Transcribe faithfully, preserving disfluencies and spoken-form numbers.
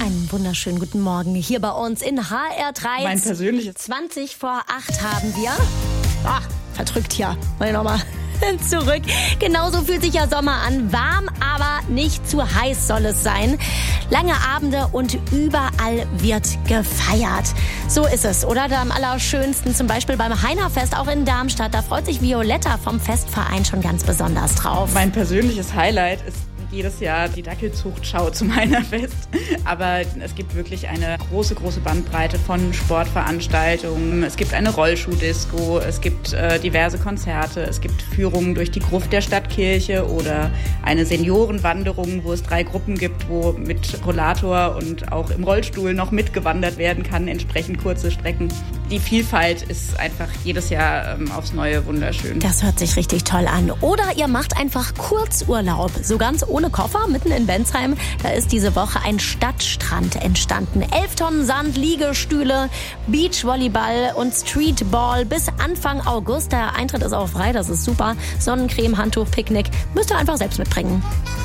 Einen wunderschönen guten Morgen hier bei uns in H R drei. Mein persönliches. zwanzig vor acht haben wir. Ach, verdrückt hier. Wollen wir nochmal zurück. Genauso fühlt sich ja Sommer an. Warm, aber nicht zu heiß soll es sein. Lange Abende und überall wird gefeiert. So ist es, oder? Da am allerschönsten zum Beispiel beim Heinerfest, auch in Darmstadt. Da freut sich Violetta vom Festverein schon ganz besonders drauf. Mein persönliches Highlight ist jedes Jahr die Dackelzuchtschau zum Heinerfest. Aber es gibt wirklich eine große, große Bandbreite von Sportveranstaltungen. Es gibt eine Rollschuhdisco, es gibt äh, diverse Konzerte, es gibt Führungen durch die Gruft der Stadtkirche oder eine Seniorenwanderung, wo es drei Gruppen gibt, wo mit Rollator und auch im Rollstuhl noch mitgewandert werden kann, entsprechend kurze Strecken. Die Vielfalt ist einfach jedes Jahr ähm, aufs Neue wunderschön. Das hört sich richtig toll an. Oder ihr macht einfach Kurzurlaub, so ganz ohne Koffer, mitten in Bensheim. Da ist diese Woche ein Stadtstrand entstanden. Elf Tonnen Sand, Liegestühle, Beachvolleyball und Streetball bis Anfang August. Der Eintritt ist auch frei, das ist super. Sonnencreme, Handtuch, Picknick. Müsst ihr einfach selbst mitbringen.